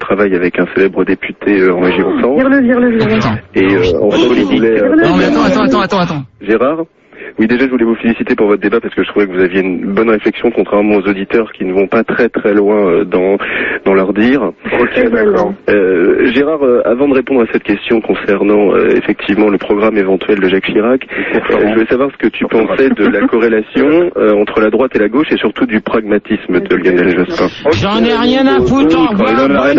travaille avec un célèbre député en régie Hauts-de-France. Vire-le. Et en fait, je voulais... Non mais attends. Gérard, oui, déjà, je voulais vous féliciter pour votre débat parce que je trouvais que vous aviez une bonne réflexion, contrairement aux auditeurs qui ne vont pas très très loin dans leur dire. Ok, d'accord. Gérard, avant de répondre à cette question concernant effectivement le programme éventuel de Jacques Chirac, je voulais savoir ce que tu pensais de la corrélation entre la droite et la gauche et surtout du pragmatisme de Lionel Jospin. J'en ai rien à foutre, au revoir,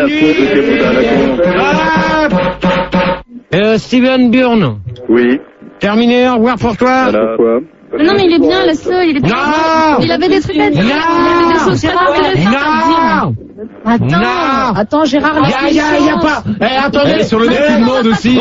bonne nuit. Steven Byrne. Oui. Terminé, au revoir pour toi. Voilà. Pourquoi ? Non, mais il est bien, laisse-le, il est bien. Non. Il avait des trucs à dire. Il avait des choses à dire. Attends, Gérard, y a pas. Attendez. Sur le net, il demande aussi.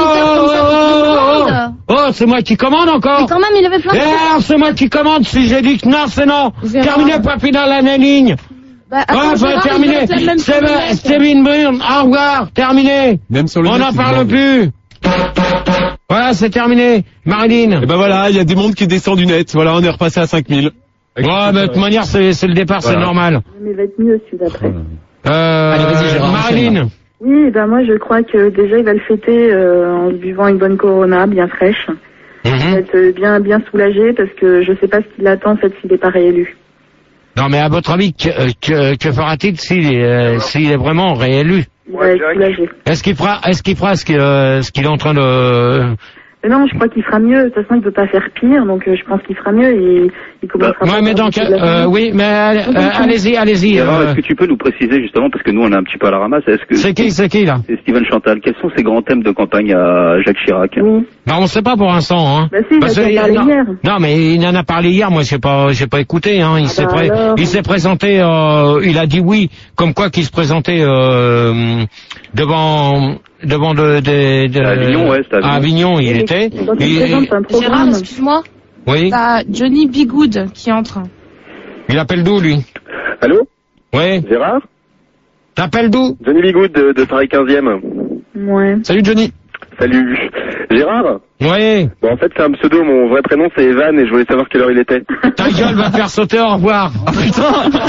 Oh, c'est moi qui commande encore. Mais quand même, il avait plein de choses. C'est moi qui commande. Si j'ai dit que non, c'est non. Terminé, pas final à la ligne. Terminé. Steven Byrne, au revoir. Terminé. Même sur le On net, n'en il parle demande. plus. Voilà, c'est terminé. Marilyn. Et ben voilà, il y a des mondes qui descendent du net. Voilà, on est repassé à 5000. Ouais, mais de toute manière, c'est le départ, Voilà. c'est normal. Mais il va être mieux celui d'après. Allez, vas-y, Gérard, Marilyn. Oui, ben moi je crois que déjà il va le fêter en se buvant une bonne Corona bien fraîche. Il va être bien soulagé parce que je sais pas ce qui l'attend en fait s'il n'est pas réélu. Non, mais à votre avis, que fera-t-il s'il est vraiment réélu? Il va être soulagé. Est-ce qu'il fera ce qu'il est en train de... Mais non, je crois qu'il fera mieux. De toute façon, il peut pas faire pire, donc je pense qu'il fera mieux et il commencera. Ouais, mais donc, oui, mais allez-y. Gérard, est-ce que tu peux nous préciser justement, parce que nous on est un petit peu à la ramasse, est-ce que... C'est qui là? C'est Steven Chantal. Quels sont ses grands thèmes de campagne à Jacques Chirac? Oui. Non, on sait pas pour l'instant, hein. Bah si, il a parlé hier. Non, mais il en a parlé hier, moi j'ai pas écouté, hein. Il s'est présenté, il a dit oui, comme quoi qu'il se présentait devant À Avignon, ouais, c'est à Avignon, il était. Gérard, excuse-moi. Oui. T'as Johnny Bigood qui entre. Il appelle d'où, lui? Allô? Oui. Gérard? T'appelles d'où? Johnny Bigoud de Paris 15e. Ouais. Salut Johnny. Salut. Gérard? Oui. Bon, en fait, c'est un pseudo. Mon vrai prénom, c'est Evan et je voulais savoir quelle heure il était. Ta gueule va te faire sauter, au revoir. Ah putain.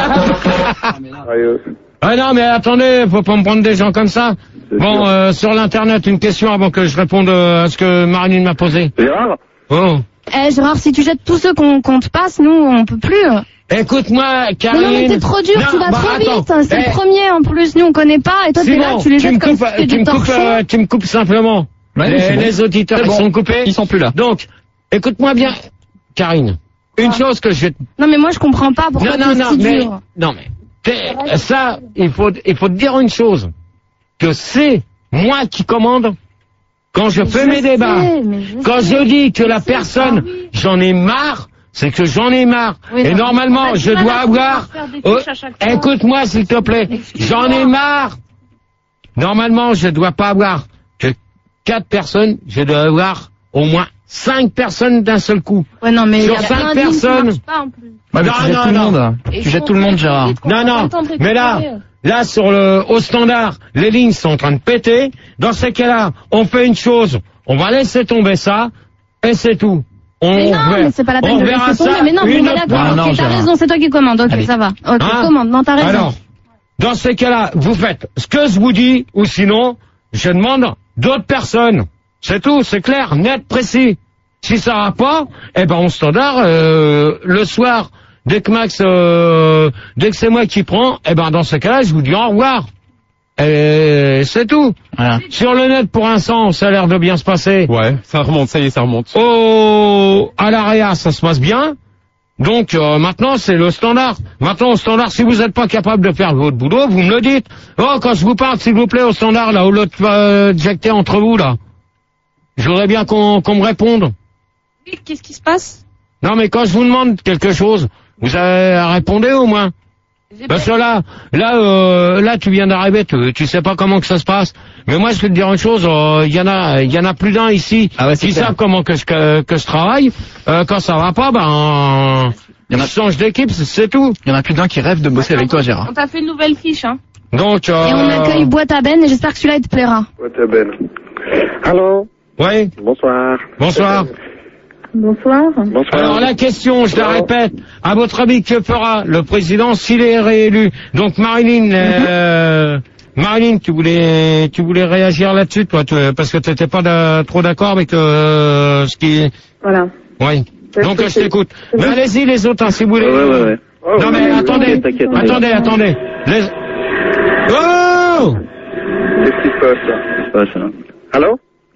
Allez. Ah non, mais attendez, faut pas me prendre des gens comme ça. Bon, sur l'internet, une question avant que je réponde à ce que Marilyn m'a posé. Gérard? Oh. Gérard, si tu jettes tous ceux qu'on te passe, nous, on peut plus. Écoute-moi, Karine. Mais non, mais t'es trop dur, tu vas trop vite. C'est le premier, en plus, nous, on connaît pas, et toi, t'es là, tu les jettes comme si c'était du torchon. Tu me coupes simplement. Ouais, les auditeurs, ils sont coupés. Ils sont plus là. Donc, écoute-moi bien, Karine. Une chose que je vais... Non, mais moi, je comprends pas pourquoi t'es si dur. Non, mais... Ça, il faut te dire une chose. Que c'est moi qui commande quand je fais mes débats. Quand je dis que la personne, j'en ai marre, c'est que j'en ai marre. Oui, et normalement, je dois avoir... écoute-moi, s'il te plaît. J'en ai marre. Normalement, je dois pas avoir que 4 personnes, je dois avoir au moins 5 personnes d'un seul coup. Ouais, non, mais sur 5 personnes. Bah, tu jettes tout le monde, Gérard. Non, mais là, au standard, les lignes sont en train de péter. Dans ces cas-là, on fait une chose. On va laisser tomber ça, et c'est tout. Mais c'est pas la peine de laisser tomber. Mais non, mais d'accord, ok, t'as raison, c'est toi qui commandes. Ok, ça va. Ok, commande, non, t'as raison. Alors, dans ces cas-là, vous faites ce que je vous dis, ou sinon, je demande d'autres personnes. C'est tout, c'est clair, net, précis. Si ça va pas, eh ben, au standard, le soir, dès que c'est moi qui prends, eh ben, dans ce cas-là, je vous dis au revoir. Et c'est tout. Voilà. Sur le net, pour l'instant, ça a l'air de bien se passer. Ouais, ça remonte, ça y est, ça remonte. À l'AREA, ça se passe bien. Donc, maintenant, c'est le standard. Maintenant, au standard, si vous n'êtes pas capable de faire votre boulot, vous me le dites. Oh, quand je vous parle, s'il vous plaît, au standard, là, où l'autre va éjecter entre vous, là. Je voudrais bien qu'on me réponde. Oui, qu'est-ce qui se passe? Non, mais quand je vous demande quelque chose, vous répondez au moins. Parce que là, tu viens d'arriver, tu sais pas comment que ça se passe. Mais moi, je vais te dire une chose, il y en a plus d'un ici qui savent comment que je travaille. Quand ça va pas, je change d'équipe, c'est tout. Il y en a plus d'un qui rêve de bosser avec toi, Gérard. On t'a fait une nouvelle fiche, hein. Donc, et on accueille Boîte à Ben, et j'espère que celui-là, il te plaira. Boîte à Ben. Allô? Oui. Bonsoir. Bonsoir. Bonsoir. Alors la question, je la répète, à votre avis, que fera le président s'il est réélu? Donc Marilyn, Marilyn, tu voulais réagir là-dessus, toi, parce que t'étais pas trop d'accord avec ce qui... Voilà. Oui. Donc je t'écoute. Mais allez-y les autres, hein, si vous voulez. Ouais. Non mais attendez. Oh! Qu'est-ce qui se passe là? Allô?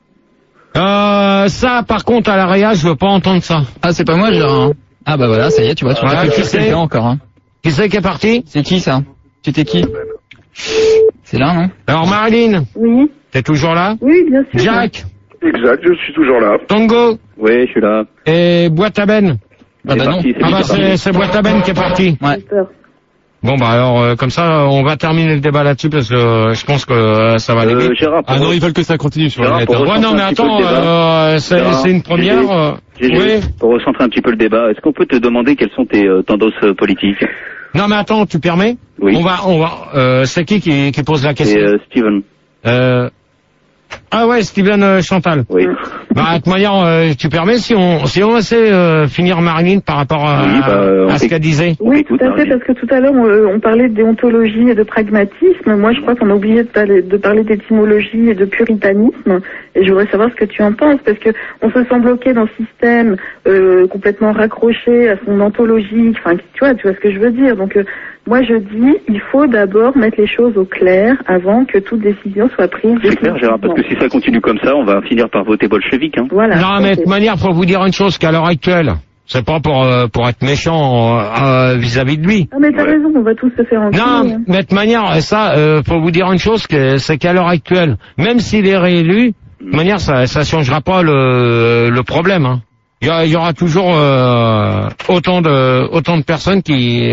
Ça, par contre, à la réa, je veux pas entendre ça. Ah, c'est pas moi, Gérard. Ah bah voilà, ça y est, tu vois, tu qui c'est encore. Hein. Qui c'est qui est parti? C'est qui ça? Tu t'es qui? C'est là, non? Alors Marilyn. Oui. T'es toujours là? Oui, bien sûr. Jack. Exact, je suis toujours là. Tango. Oui, je suis là. Et Boîte à Ben. Ah bah non. C'est Boîte à Ben qui est parti. Ouais. Bon bah alors comme ça on va terminer le débat là-dessus parce que je pense que ça va aller vite. Gérard, non, ils veulent que ça continue sur le net. Ouais non mais attends, c'est une première. Oui. Pour recentrer un petit peu le débat, est-ce qu'on peut te demander quelles sont tes tendances politiques? Non mais attends, tu permets? Oui. On va. C'est qui pose la question? C'est Steven. Ah ouais, Steven Chantal. Oui. Bah de toute manière, tu permets si on essaie finir Marilyn par rapport à ce qu'elle disait. Oui, tout à fait, parce que tout à l'heure on parlait de déontologie et de pragmatisme. Moi, je crois qu'on a oublié de parler d'étymologie et de puritanisme. Et je voudrais savoir ce que tu en penses, parce que on se sent bloqué dans ce système complètement raccroché à son ontologie. Enfin, tu vois ce que je veux dire. Donc moi, je dis, il faut d'abord mettre les choses au clair avant que toute décision soit prise. C'est clair, Gérard, parce que si ça continue comme ça, on va finir par voter bolchevique. Hein. Voilà. Non, mais de toute manière, faut vous dire une chose, qu'à l'heure actuelle, c'est pas pour être méchant vis-à-vis de lui. Ah, mais t'as raison, on va tous se faire enculer. Non, mais de toute manière, ça, faut vous dire une chose, c'est qu'à l'heure actuelle, même s'il est réélu, de toute manière, ça changera pas le problème. Hein. Il y aura toujours autant de personnes qui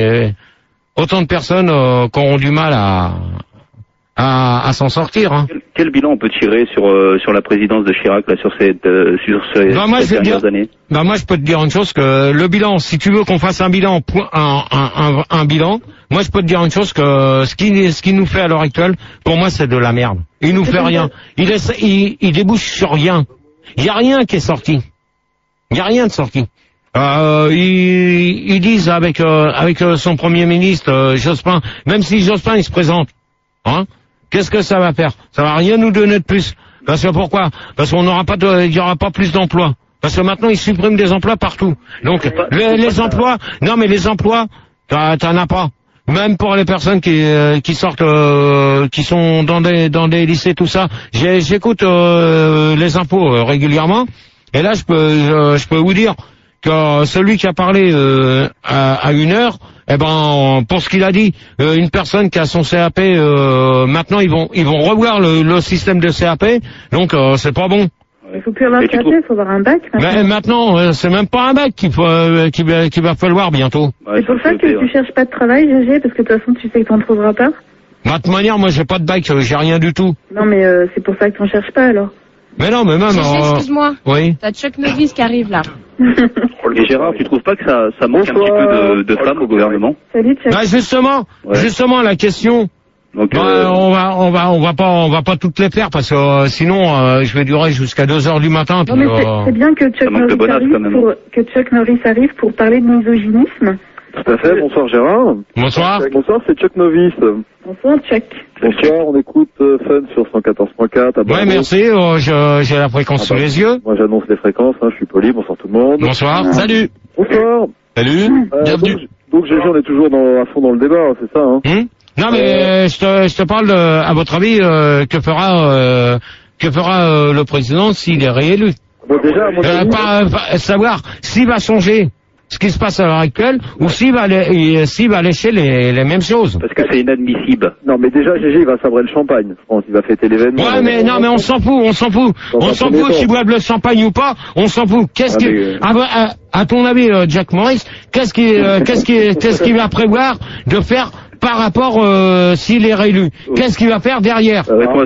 auront du mal à s'en sortir. Hein. Quel bilan on peut tirer sur la présidence de Chirac là, sur ces dernières années? Bah moi je peux te dire une chose, que le bilan, si tu veux qu'on fasse un bilan, un bilan, moi je peux te dire une chose, que ce qu'il nous fait à l'heure actuelle, pour moi c'est de la merde. Il nous fait rien. Il débouche sur rien. Il y a rien qui est sorti. Il y a rien de sorti. Ils disent avec son premier ministre Jospin, même si Jospin il se présente, hein, qu'est-ce que ça va faire? Ça va rien nous donner de plus. Parce que pourquoi? Parce qu'on n'aura pas il y aura pas plus d'emplois. Parce que maintenant ils suppriment des emplois partout. Donc les emplois, non mais les emplois, t'en as pas. Même pour les personnes qui sortent, qui sont dans des lycées, tout ça. J'écoute les infos régulièrement. Et là je peux vous dire que celui qui a parlé à 1 heure, eh ben pour ce qu'il a dit, une personne qui a son CAP, maintenant ils vont revoir le système de CAP, donc c'est pas bon. Il faut plus avoir un CAP, il faut avoir un bac maintenant. Mais maintenant, c'est même pas un bac qu'il va falloir bientôt. C'est pour ça que tu cherches pas de travail, GG, parce que de toute façon tu sais que t'en trouveras pas. De toute manière, moi j'ai pas de bac, j'ai rien du tout. Non mais c'est pour ça que t'en cherches pas alors. Mais non, mais même... Excuse-moi. Oui. T'as Chuck Norris qui arrive là. Et Gérard, tu trouves pas que ça manque un petit peu de femmes au gouvernement? Salut Chuck. Bah justement la question. Donc, on va pas toutes les faire parce que sinon je vais durer jusqu'à 2h du matin. Non mais c'est bien que Chuck Norris arrive pour parler de misogynisme. Tout à fait, bonsoir Gérard. Bonsoir. Bonsoir, c'est Chuck Novice. Bonsoir Chuck. Bonsoir, on écoute Fun sur 114.4. Ouais, merci, j'ai la fréquence sous les yeux. Moi j'annonce les fréquences, je suis poli, bonsoir tout le monde. Bonsoir. Salut. Bonsoir. Salut. Bienvenue. Donc GG, on est toujours à fond dans le débat, c'est ça, hein? Non mais je te parle à votre avis, que fera le président s'il est réélu? Bon, déjà, moi, pas savoir s'il va changer ce qui se passe à l'heure actuelle, ou s'il va lécher les mêmes choses. Parce que c'est inadmissible. Non, mais déjà, GG, il va sabrer le champagne. Je pense, il va fêter l'événement. Ouais, mais non, mais on s'en fout. On s'en fout s'il boit le champagne ou pas. On s'en fout. À ton avis, Jack Morris, qu'est-ce qu'il va prévoir de faire par rapport s'il est réélu? Qu'est-ce qu'il va faire derrière?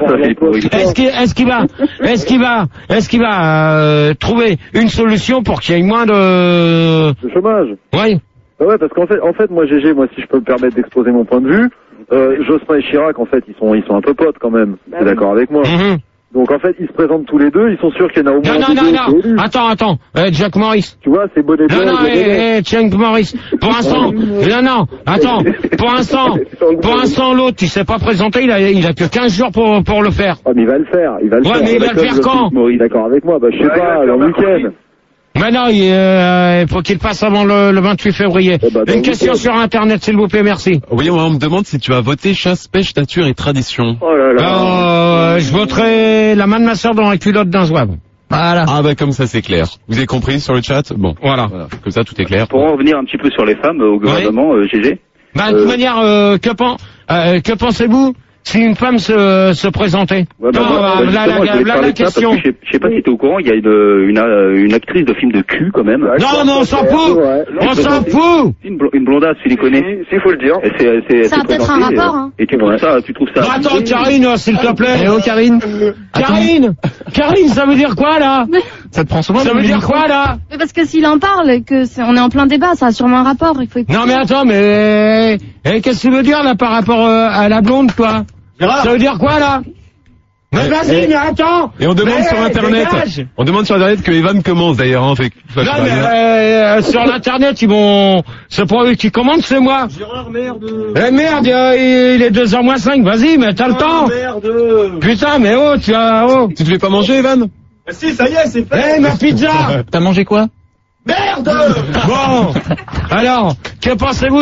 Est-ce qu'il va trouver une solution pour qu'il y ait moins de chômage? Oui. Ouais, parce qu'en fait, moi, GG, si je peux me permettre d'exposer mon point de vue, Jospin et Chirac, en fait, ils sont un peu potes quand même. T'es d'accord avec moi? Donc en fait, ils se présentent tous les deux, ils sont sûrs qu'il y en a au moins Non. Attends. Jack Morris. Tu vois, c'est bonnet blanc. Non, Jack Morris. Pour l'instant. Non. Attends. Pour l'instant, l'autre, il s'est pas présenté, il a que 15 jours pour le faire. Ah, mais il va le faire. Ouais, mais il va le faire quand? Maurice, d'accord avec moi? Bah, je sais pas, le week-end. Mais non, il faut qu'il passe avant le 28 février. Une question sur Internet, s'il vous plaît, merci. Oui, on me demande si tu vas voter chasse, pêche, nature et tradition. Oh là là. Je voterai la main de ma sœur dans la culotte d'un zouave. Voilà. Ah bah comme ça c'est clair. Vous avez compris sur le chat? Bon. Voilà. Comme ça tout est clair. Pour en revenir un petit peu sur les femmes au gouvernement, GG. Bah de toute manière, que pensez-vous si une femme se présentait? Ouais, la question. Je sais pas si t'es au courant, il y a une actrice de film de cul quand même. Non, on s'en fout. On s'en fout. Une blondasse, tu les connais? S'il faut le dire. Ça a peut-être un rapport, hein. Et tu trouves ça. Attends, Karine, s'il te plaît. Hello, Karine. Karine, ça veut dire quoi là? Ça te prend souvent? Ça veut dire quoi là? Mais parce que s'il en parle, on est en plein débat, ça a sûrement un rapport, il faut écouter. Non mais attends, mais qu'est-ce que tu veux dire là par rapport à la blonde, toi? Ça veut dire quoi là? Mais vas-y, mais attends. Et on demande sur Internet. Dégage. On demande sur Internet que Evan commence d'ailleurs. Hein, non mais sur l'Internet ils vont. C'est pas eux qui commandent, c'est moi. Gérard, merde. Merde, il est 2h moins 5. Vas-y, mais t'as le temps. Merde. Putain, mais Tu te fais pas manger, Evan? Ah si, ça y est, c'est fait. Ma pizza. T'as mangé quoi? Merde. Bon, alors, que pensez-vous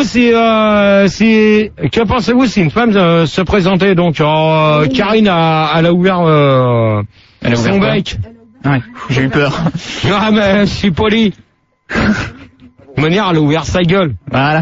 si une femme se présentait donc Karine elle a ouvert son bec. Ouais, j'ai eu peur. Ah mais je suis poli. De manière, elle a ouvert sa gueule. Voilà.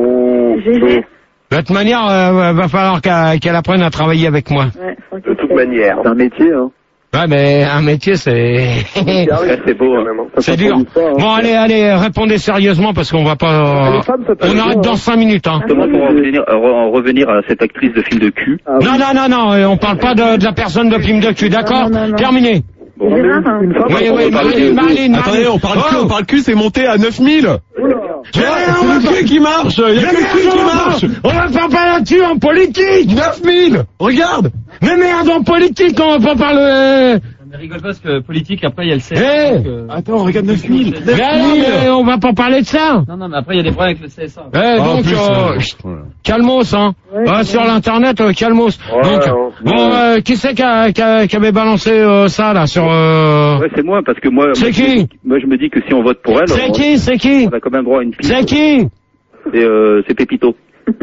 De toute manière, va falloir qu'elle apprenne à travailler avec moi. Ouais, De toute manière. C'est un métier, hein. Ouais, mais un métier, c'est... C'est beau, hein. C'est dur. Bon, allez, répondez sérieusement parce qu'on va pas... On arrête dans 5 minutes, hein. Justement, pour en revenir à cette actrice de film de cul. Non, on parle pas de la personne de film de cul, d'accord? Terminé. Bon, Oui, Marilyn. Attendez, on parle cul, c'est monté à 9000. C'est le cul qui marche. Il y a que le cul qui marche. On va pas parler là-dessus en politique. 9000. Regarde. Mais merde, en politique, on va pas parler... Mais rigole pas parce que politique, après il y a le CSA. Attends, regarde 9000. Mais on va pas parler de ça. Non, mais après il y a des problèmes avec le CSA. Donc, calmos, hein. Sur l'internet, calmos. Donc, qui c'est qui avait balancé ça, là, sur... Ouais, c'est moi, parce que moi... C'est qui? Moi, je me dis que si on vote pour elle... C'est qui? On a quand même droit à une piste. C'est qui? C'est Pépito.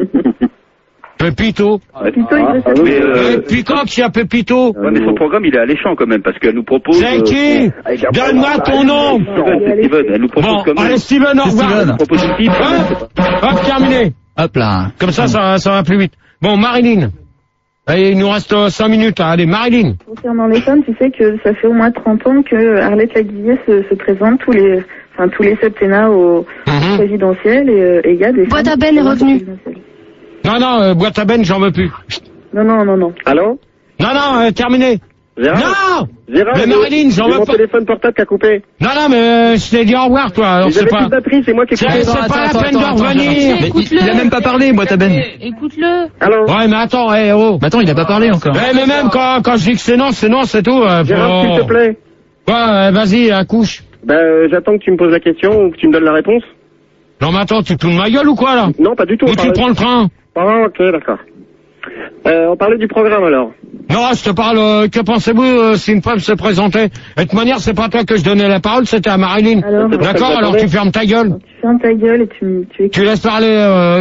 Pépito. Pépito, qui a Pépito? Ouais, mais son programme, il est alléchant quand même, parce qu'elle nous propose... C'est qui? Donne-moi ton nom. C'est Steven, elle nous propose quand même... Allez, Steven, au revoir. Elle nous propose une piste. Hop, terminé. Hop là. Comme ça va plus vite. Bon, Marilyn. Allez, il nous reste 5 minutes. Allez, Marilyn. Concernant les femmes, tu sais que ça fait au moins 30 ans que Arlette Laguillet se présente tous les septennats au présidentiel et il y a des... Boîte à Ben est revenu. Non, boîte à Ben, j'en veux plus. Non. Allô? Non, terminé. Gérard? Non! Mais Marilyn, j'en veux pas. Mon téléphone portable qui a coupé. Non, mais je t'ai dit au revoir, toi. Alors c'est pas... c'est moi qui ai coupé. C'est pas la peine de revenir. Il a même pas parlé, boîte à Ben. Écoute-le. Allô? Ouais, mais attends, Mais attends, il a pas parlé encore. Mais même quand je dis que c'est non, c'est tout. Gérard, s'il te plaît. Ouais, vas-y, accouche. J'attends que tu me poses la question ou que tu me donnes la réponse. Non, mais attends, tu te fous de ma gueule ou quoi, là? Non, pas du tout. Ou tu prends le train? Ah, ok, d'accord. On parlait du programme, alors. Non, je te parle, que pensez-vous si une femme se présentait? De toute manière, c'est pas toi que je donnais la parole, c'était à Marilyn. D'accord, alors tu fermes ta gueule. Tu fermes ta gueule et tu laisses parler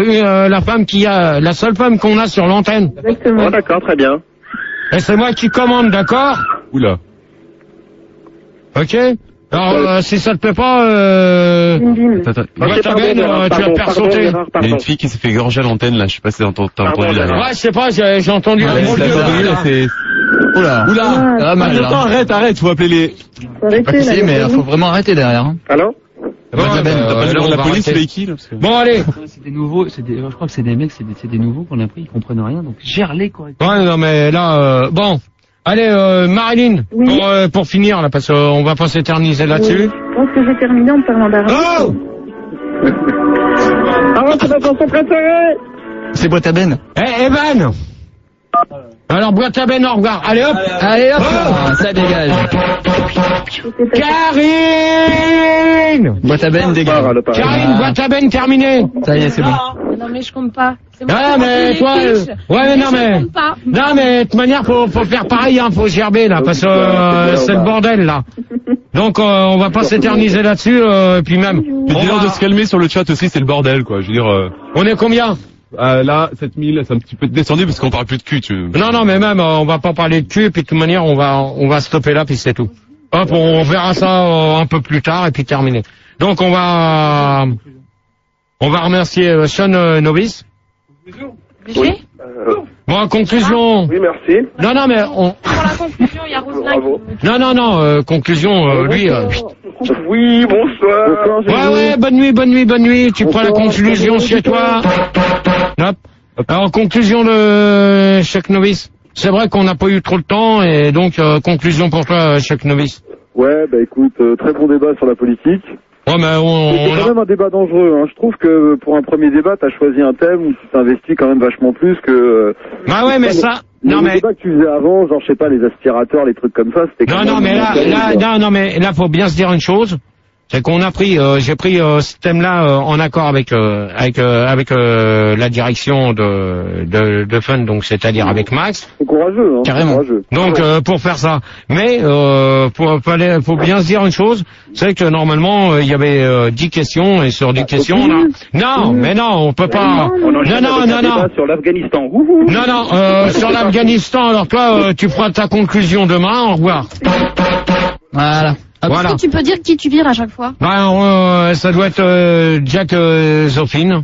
la seule femme qu'on a sur l'antenne. Exactement. Oh, d'accord, très bien. Et c'est moi qui commande, d'accord? Oula. Ok? Alors, si ça te plaît pas, Attends. tu vas te faire sauter. Il y a une fille qui s'est fait gorger à l'antenne, là. Je sais pas si t'as entendu là. Ouais, je sais pas, j'ai entendu. Oula. Arrête, faut appeler les... Mais faut vraiment arrêter derrière. Hein. Allô? La police, c'est qui, là? Bon, allez. C'est des nouveaux, je crois que c'est des mecs, c'est des nouveaux qu'on a pris, ils comprennent rien, donc gère-les correctement. Ouais, non, mais là, bon. Allez, Marilyn, pour finir, là, parce qu'on va pas s'éterniser là-dessus. Je pense que j'ai terminé en parlant d'argent. Oh! Ah ouais, c'est ma chanson préférée! C'est boîte à Ben. Evan! Alors, boîte à Ben, au revoir. Allez hop. Allez hop, ça dégage. Karine! Boîte à Ben, dégage. Karine, boîte à Ben, terminé. Ça y est, c'est bon. Non, mais je compte pas. Ah, mais toi, ouais, mais non, mais, non, mais, de toute manière, faut faire pareil, hein, faut gerber, là, parce que, c'est le bordel, là. Donc, on va pas s'éterniser là-dessus, et puis même. C'est dur de se calmer sur le chat aussi, c'est le bordel, quoi. Je veux dire, On est combien? là, 7000, c'est un petit peu descendu parce qu'on parle plus de cul, Non, mais même, on va pas parler de cul, et puis de toute manière, on va stopper là, puis c'est tout. Hop, on verra ça un peu plus tard, et puis terminé. Donc, on va remercier Sean Novice. Oui. Bon, conclusion. Oui, merci. Non, mais Pour la conclusion, il y a Roselyne. Non, conclusion, lui, Oui, bonsoir. Ouais, bonne nuit, tu prends la conclusion chez toi. Hop. Alors, conclusion de Chuck Novice. C'est vrai qu'on n'a pas eu trop de temps, et donc, conclusion pour toi, Chuck Novice. Ouais, bah écoute, très bon débat sur la politique. Ouais, mais c'est quand même un débat dangereux, hein. Je trouve que pour un premier débat, t'as choisi un thème où tu t'investis quand même vachement plus que... Bah ouais, mais ça... Non, mais... Le débat que tu faisais avant, genre, je sais pas, les aspirateurs, les trucs comme ça, c'était quand même... Non, mais là, faut bien se dire une chose. C'est qu'on a pris, j'ai pris ce thème-là en accord avec la direction de Fun, donc c'est-à-dire avec Max. C'est courageux, hein. Carrément. Courageux. Donc pour faire ça, mais faut bien se dire une chose, c'est que normalement il y avait 10 questions et sur 10 questions on a... Non, mais non, on peut pas. Non. Sur l'Afghanistan. Non, sur l'Afghanistan. Alors toi, tu feras ta conclusion demain. Au revoir. Voilà. Voilà. Est-ce que tu peux dire qui tu vires à chaque fois? Ça doit être Jack Zophine.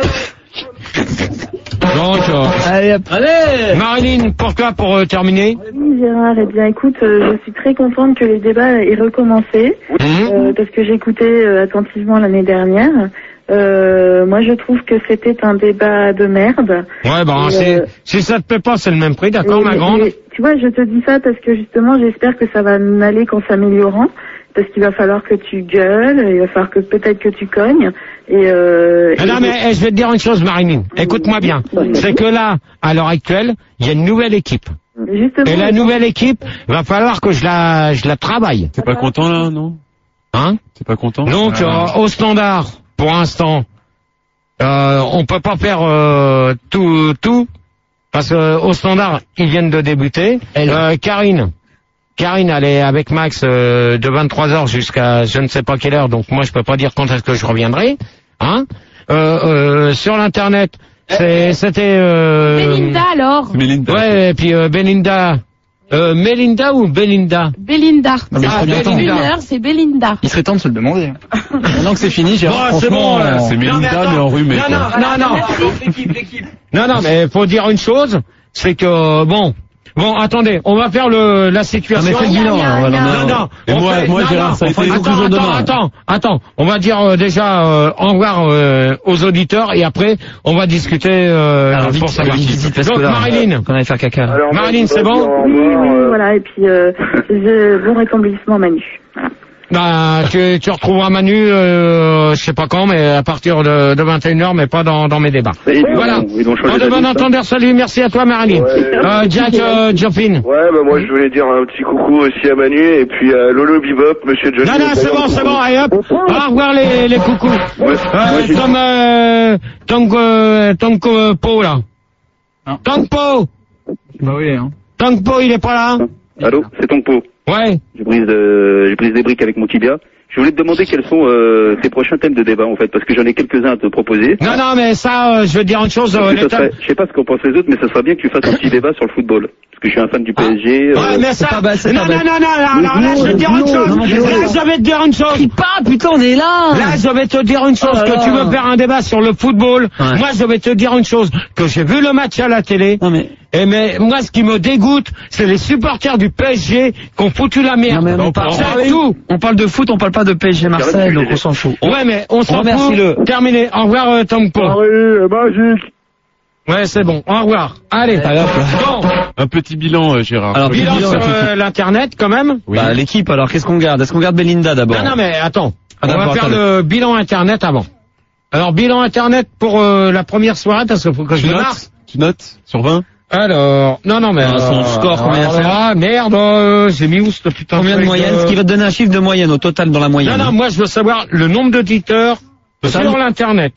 Donc, Allez, hop. Allez. Marilyn, pour toi, pour terminer. Oui, Gérard, eh bien écoute, je suis très contente que les débats aient recommencé, parce que j'écoutais attentivement l'année dernière. Moi, je trouve que c'était un débat de merde. Ouais, si ça te plaît pas, c'est le même prix, d'accord, ma grande? Tu vois, je te dis ça parce que justement, j'espère que ça va aller qu'en s'améliorant, parce qu'il va falloir que tu gueules, il va falloir que peut-être que tu cognes, Non, mais je vais te dire une chose, Marilyn. Écoute-moi bien. C'est que là, à l'heure actuelle, il y a une nouvelle équipe. Justement, et la nouvelle équipe, va falloir que je la travaille. T'es pas content, là, non? Hein? T'es pas content? Donc, au standard, pour l'instant, on peut pas faire tout, parce que au standard, ils viennent de débuter. Karine, elle est avec Max de 23h jusqu'à je ne sais pas quelle heure, donc moi je peux pas dire quand est-ce que je reviendrai. Hein? Sur l'internet, c'était Belinda alors. Belinda. Ouais, et puis Belinda. Melinda ou Belinda? Belinda. Belinda. C'est Belinda. Il serait temps de se le demander. Maintenant que c'est fini, Gérard, c'est bon, c'est Melinda, mais enrhumé. Non, mais faut dire une chose, c'est que Bon, attendez, on va faire la situation. Non, mais fais le bilan, Non. Et moi, Gérard, ça fait Attends, on va dire déjà au revoir aux auditeurs et après on va discuter pour savoir. Donc Marilyn, qu'on allait faire caca. Alors, Marilyn, c'est bon? oui, voilà, et puis bon rétablissement Manu. Voilà. Bah, tu retrouveras Manu, je sais pas quand, mais à partir de 21h, mais pas dans mes débats. Voilà. En de bon entendeur, salut, merci à toi, Marilyn. Jack Joplin. Ouais, bah moi je voulais dire un petit coucou aussi à Manu et puis à Lolo Bebop, Monsieur Johnny. Non, c'est bon, allez hop. Au revoir les coucous. Tongpo, là. Tongpo. Bah oui, hein. Tongpo, il est pas là? Allô, c'est Tongpo. Ouais. Je brise des briques avec mon tibia. Je voulais te demander quels sont tes prochains thèmes de débat en fait, parce que j'en ai quelques-uns à te proposer. Non, mais ça, je veux dire une chose. Je sais pas ce qu'en pensent les autres, mais ça serait bien que tu fasses un petit débat sur le football. Parce que je suis un fan du PSG. Ouais, mais ça. pas bête, Non, alors là, je vais te dire une chose. Là, je vais te dire une chose. Putain, on est là. Là, je vais te dire une chose, que tu veux faire un débat sur le football. Ouais. Moi, je vais te dire une chose, que j'ai vu le match à la télé. Non, mais... Mais moi, ce qui me dégoûte, c'est les supporters du PSG qui ont foutu la merde. Non, mais on parle de foot, on parle pas de PSG Marseille, donc on s'en fout. Ouais, mais on s'en fout. Remercie-le. Terminé. Au revoir, Tongpo. Magique. Ouais, c'est bon. Au revoir. Allez. Bon. Un petit bilan, Gérard. Alors, Bilan sur l'internet, quand même. Oui. Bah, l'équipe, alors, qu'est-ce qu'on garde? Est-ce qu'on garde Belinda d'abord? Non, mais attends. On va faire le bilan internet avant. Alors, bilan internet pour la première soirée, parce qu'il faut que je me marre. Tu notes sur 20? Alors, non, mais... son score, combien ça Ah, merde, j'ai mis où ce putain de Combien de truc, moyenne? Ce qui va te donner un chiffre de moyenne, au total, dans la moyenne. Non, moi, je veux savoir le nombre d'auditeurs sur l'Internet.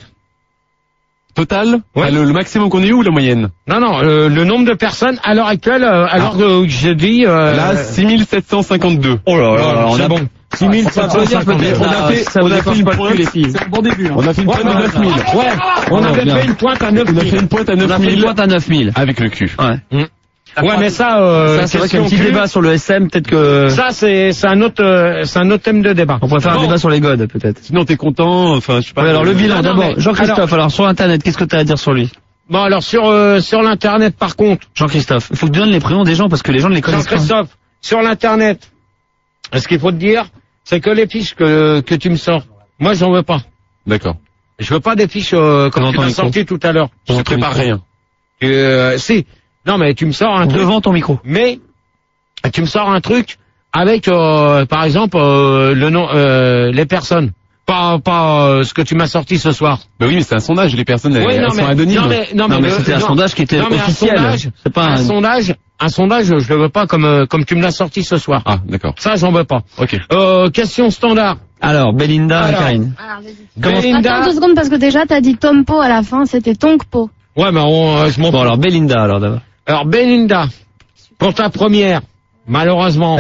Total? Ouais. Le maximum qu'on ait eu ou la moyenne? Non, le nombre de personnes à l'heure actuelle, alors que je dis... Là, 6752. Oh là là, c'est bon. 6752. On a fait une pointe. C'est un bon début. On a fait une pointe à 9000. Ouais, on avait fait une pointe à 9000. On a fait une pointe à 9000. Avec le cul. Ouais. Ouais, mais ça c'est vrai qu'un petit débat sur le SM, peut-être que... Ça, c'est un autre thème de débat. On pourrait faire un débat sur les godes, peut-être. Sinon, t'es content, enfin, je sais pas. Ouais, alors le bilan, non, d'abord. mais- Jean-Christophe, alors sur Internet, qu'est-ce que tu as à dire sur lui? Bon, alors sur l'Internet, par contre, Jean-Christophe, il faut que tu donnes les prénoms des gens parce que les gens ne les connaissent pas. Jean-Christophe, sur l'Internet, ce qu'il faut te dire, c'est que les fiches que tu me sors, moi, j'en veux pas. D'accord. Je veux pas des fiches comme tu ton m'as micro. sorti tout à l'heure. Je ne prépare rien. Si. Non, mais tu me sors un truc. Devant ton micro. Mais tu me sors un truc avec, par exemple, le nom, les personnes. Pas ce que tu m'as sorti ce soir. Bah oui, mais c'est un sondage, les personnes, Oui, elles sont anonymes. Non, mais c'était un sondage qui était officiel. C'est pas un sondage, je le veux pas comme tu me l'as sorti ce soir. Ah, d'accord. Ça, j'en veux pas. Ok. Question standard. Alors, Belinda et Alors. Karine. Attends 2 secondes parce que déjà t'as dit Tompo à la fin, c'était Tonkpo. Ouais, mais je m'en Bon, alors Belinda, alors d'abord. Alors, Belinda, pour ta première, malheureusement,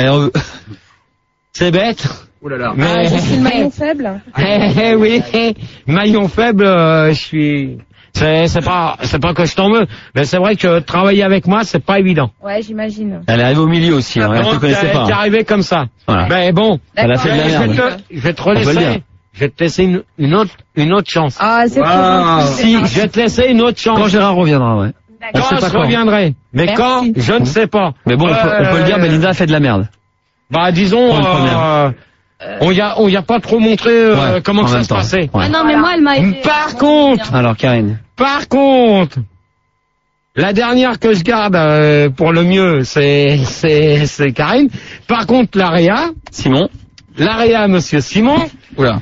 c'est bête. Oh là là. Mais... Je suis le maillon faible. oui, maillon faible, je suis... C'est pas que je t'en veux, mais c'est vrai que travailler avec moi, c'est pas évident. Ouais, j'imagine. Elle arrive au milieu aussi, hein, elle te connaissait pas. T'es arrivé comme ça. Voilà. Mais bon, Elle a fait de la merde. je vais te On peut le dire. relaisser. Je vais te laisser une autre chance. Ah, c'est trop gentil. Si, je vais te laisser une autre chance. Quand Gérard reviendra, ouais. On Quand sait pas je quand. reviendrai. Mais Merci. quand, je ne sais pas. Mais bon, on peut le dire, Belinda a fait de la merde. Bah, disons, Pour une première. on y a pas trop montré Ouais, comment en ça même se temps. passait. Ouais. Ah non, mais moi, elle m'a aidé. Par contre, Alors, Karine. la dernière que je garde pour le mieux, c'est Karine. Par contre, Simon. Monsieur Simon, Oula.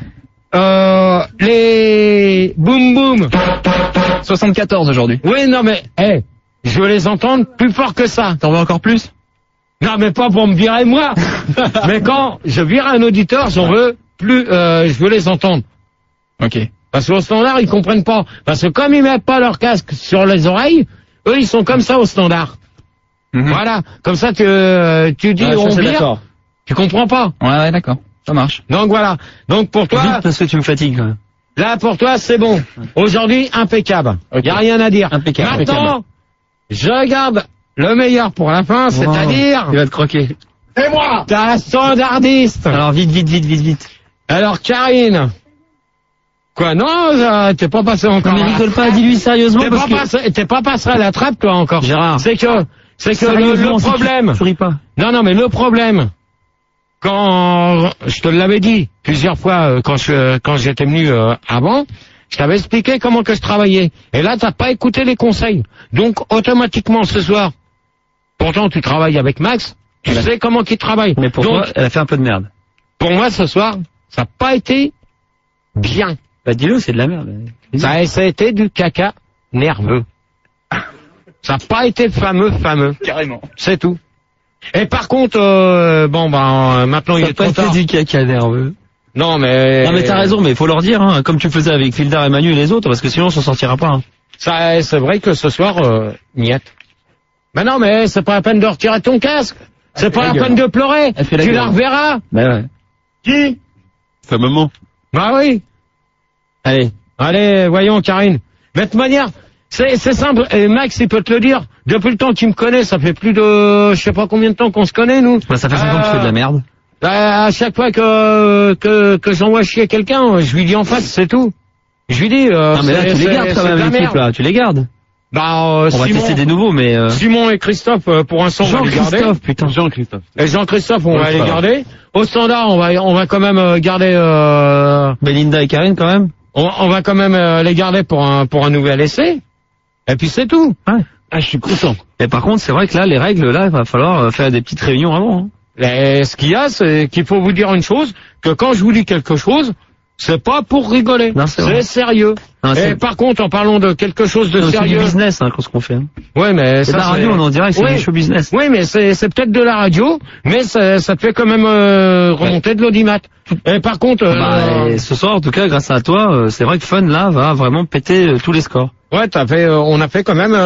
les boum boum. 74 aujourd'hui. Oui, non mais, je veux les entendre plus fort que ça. T'en veux encore plus? Non, mais pas pour me virer moi. Mais quand je vire un auditeur, j'en veux plus, je veux les entendre. Ok. Parce qu'au standard, ils comprennent pas. Parce que comme ils mettent pas leur casque sur les oreilles, eux, ils sont comme ça au standard. Voilà. Comme ça, tu dis, Ouais, ça, on c'est vire. d'accord. Tu comprends pas. Ouais, d'accord. Ça marche. Donc voilà. Donc pour toi, Vite parce que tu me fatigues quand même. là, pour toi, c'est bon. Aujourd'hui, impeccable. Ok. Y a rien à dire. Impeccable. Maintenant, je garde le meilleur pour la fin, c'est-à-dire, Il va te croquer. Et moi. t'as la standardiste. Alors, vite. Alors, Karine. Quoi, non, t'es pas passé encore. Non, mais rigole pas, dis-lui sérieusement parce que... T'es pas passé à la trappe, toi, encore. Gérard. C'est que le Sérieusement, si problème. tu ris pas. Non, mais le problème, quand je te l'avais dit plusieurs fois quand j'étais venu avant, je t'avais expliqué comment que je travaillais. Et là, t'as pas écouté les conseils. Donc, automatiquement, ce soir, pourtant, tu travailles avec Max, tu sais comment qu'il travaille. Mais pour Donc, toi, elle a fait un peu de merde. pour moi, ce soir, ça n'a pas été bien. Bah, dis-le, c'est de la merde. Ça a été du caca nerveux. Ça n'a pas été fameux. Carrément. C'est tout. Et par contre, maintenant il est trop tard. du caca nerveux. Non mais t'as raison, mais il faut leur dire, hein, comme tu faisais avec Fildar et Manu et les autres, parce que sinon on s'en sortira pas. Hein. Ça, c'est vrai que ce soir, niette. Mais non, mais c'est pas la peine de retirer ton casque. C'est pas la peine de pleurer. Elle fait la Tu gueule. la reverras. Bah ouais. Qui? Sa maman. Bah oui. Allez, voyons, Karine. Mais de toute manière, c'est simple. Et Max, il peut te le dire. Depuis le temps qu'il me connaît, ça fait plus de, je sais pas combien de temps qu'on se connaît, nous. Bah, ça fait 5 ans que tu fais de la merde. À chaque fois que j'envoie chier quelqu'un, je lui dis en face, c'est tout. Je lui dis. Non, mais là, tu les gardes quand même, l'équipe, là. Tu les gardes. Bah, On va tester des nouveaux, mais Simon et Christophe, pour l'instant, on va les garder. Jean-Christophe, putain. Jean-Christophe. Et Jean-Christophe, on Ouais, va les ça va. garder. Au standard, on va quand même garder. Belinda et Karine, quand même. On va quand même les garder pour un nouvel essai. Et puis c'est tout. Ouais. Ah, je suis content. Et par contre, c'est vrai que là, les règles, là, il va falloir faire des petites réunions avant. Hein. Et ce qu'il y a, c'est qu'il faut vous dire une chose, que quand je vous dis quelque chose, c'est pas pour rigoler. Non, c'est vrai. C'est sérieux. Et par contre, en parlant de quelque chose de sérieux. C'est du business, ce qu'on fait. Ouais, mais c'est de la radio, on en dirait que c'est du show business. Oui, mais c'est peut-être de la radio, mais ça te fait quand même remonter de l'audimat. Et par contre, et ce soir, en tout cas, grâce à toi, c'est vrai que Fun là va vraiment péter tous les scores. Ouais, on a fait quand même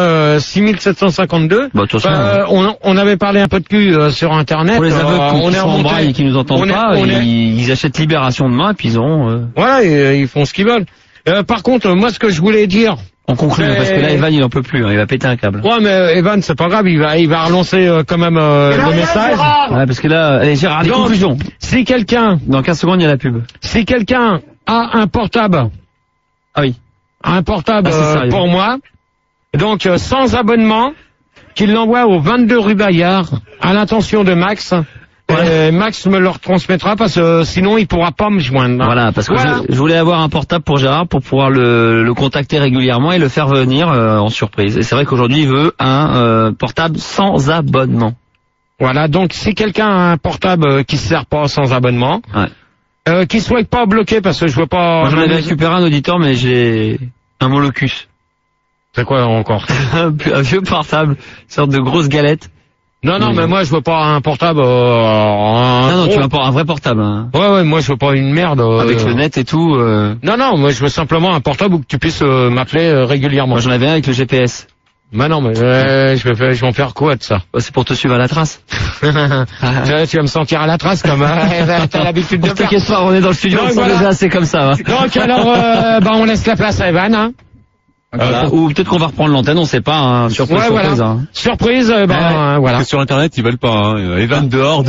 6752. Bah, attention, on avait parlé un peu de cul sur Internet. Pour les aveugles qui sont en braille et qui nous entendent pas, ils achètent Libération demain et puis ils auront. Voilà, ils font ce qu'ils veulent. Par contre, moi, ce que je voulais dire. On conclut, parce que là, Evan, il en peut plus, il va péter un câble. Ouais, mais Evan, c'est pas grave, il va relancer quand même le message. Ouais, parce que là, allez, Gérard, les conclusions. Si quelqu'un. Dans 15 secondes, il y a la pub. Si quelqu'un a un portable. Ah oui. Un portable pour moi. Donc, sans abonnement, qu'il l'envoie au 22 rue Bayard, à l'intention de Max. Ouais. Max me le retransmettra parce que sinon il pourra pas me joindre. Voilà, parce que je voulais avoir un portable pour Gérard pour pouvoir le contacter régulièrement et le faire venir en surprise. Et c'est vrai qu'aujourd'hui il veut un portable sans abonnement. Donc si quelqu'un a un portable qui se sert pas sans abonnement, qui souhaite pas bloquer parce que je veux pas... Moi j'en avais récupéré un auditeur mais j'ai un Molocus. C'est quoi encore? Un vieux portable, une sorte de grosse galette. Non, mais moi je veux pas un portable. Non, tu veux pas un vrai portable. Hein. Ouais, moi je veux pas une merde. Avec le net et tout. Non, moi je veux simplement un portable où tu puisses m'appeler régulièrement. Moi j'en avais un avec le GPS. Bah non, mais je vais en faire quoi de ça? C'est pour te suivre à la trace. Tu vas me sentir à la trace comme t'as l'habitude de faire. T'inquiète pas, on est dans le studio, déjà c'est comme ça. Donc alors, on laisse la place à Evan. Hein. Ou peut-être qu'on va reprendre l'antenne, on sait pas, surprise. Hein. Surprise, voilà. Parce que sur internet, ils veulent pas, Evan dehors.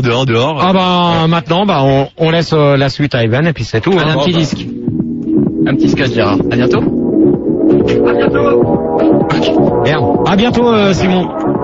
Ah maintenant, on laisse la suite à Evan et puis c'est tout. Un petit disque. Un petit sketch, Gérard. À bientôt. À bientôt, Simon.